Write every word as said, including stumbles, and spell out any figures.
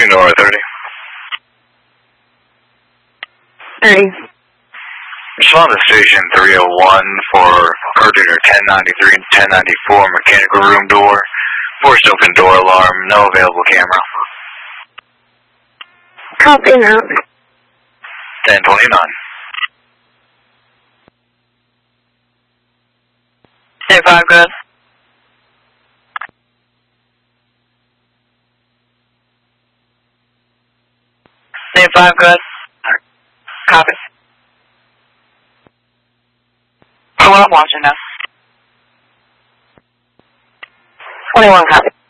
Two Nora thirty. thirty. Respond to station three oh one for Carpenter ten ninety-three and ten ninety-four mechanical room door. Forced open door alarm, no available camera. Copy now. ten twenty-nine. ten five, good. ten five, good. Copy. Oh, I'm watching now. twenty-one, copy.